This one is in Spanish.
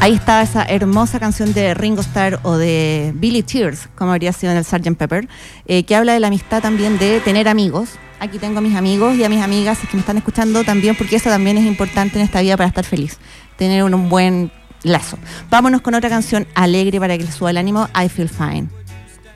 Ahí estaba esa hermosa canción de Ringo Starr o de Billy Tears, como habría sido en el Sgt. Pepper, que habla de la amistad también, de tener amigos. Aquí tengo a mis amigos y a mis amigas que me están escuchando también, porque eso también es importante en esta vida para estar feliz, tener un buen lazo. Vámonos con otra canción alegre para que le suba el ánimo, I Feel Fine.